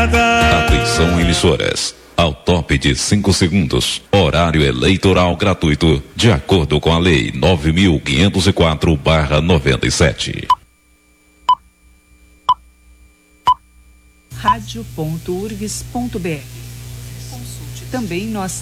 nada. Atenção, emissoras. Ao top de 5 segundos. Horário eleitoral gratuito, de acordo com a Lei 9.504/97. radio.urgs.br. Consulte também nossa